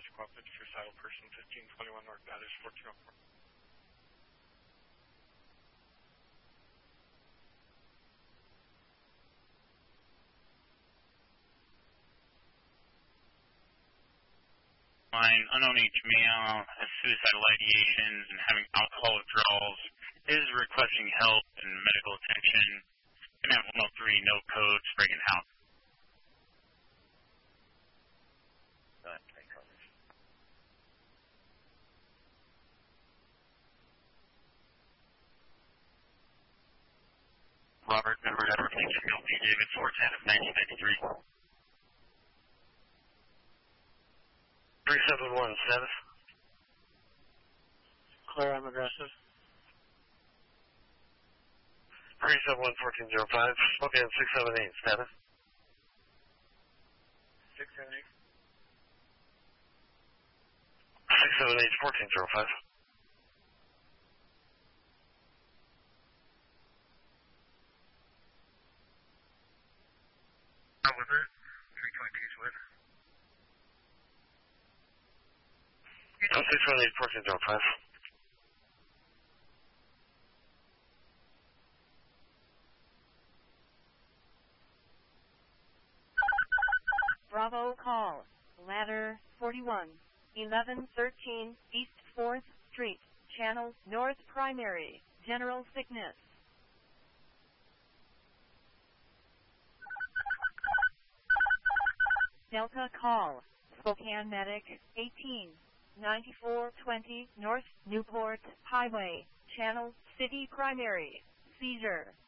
Sequoia, suicidal person, 1521 North Bathurst, 1404. Unknown male has suicidal ideations and having alcohol withdrawals, is requesting help and medical attention. Command 103, no code, Sprague House. Robert, member of Everything, L.P. David, 410 of 1993. 371, status. Clear, I'm aggressive. 371, 1405. Okay, 678, status. 678. 678, 1405. How was it? 322 with. 678, 1405. Bravo call. Ladder 41. 1113 East 4th Street. Channel North Primary. General sickness. Delta call. Spokane Medic 18. 9420 North Newport Highway. Channel City Primary. Seizure.